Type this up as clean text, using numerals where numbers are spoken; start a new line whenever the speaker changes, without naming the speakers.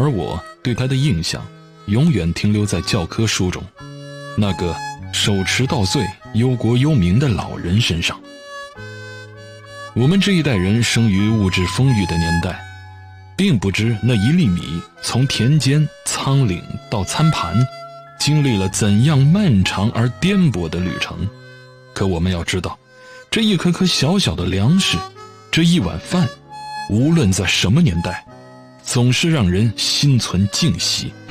而我对他的印象永远停留在教科书中那个手持稻穗忧国忧民的老人身上。我们这一代人生于物质丰裕的年代，并不知那一粒米从田间仓廪到餐盘经历了怎样漫长而颠簸的旅程。可我们要知道，这一颗颗小小的粮食，这一碗饭，无论在什么年代，总是让人心存敬惜。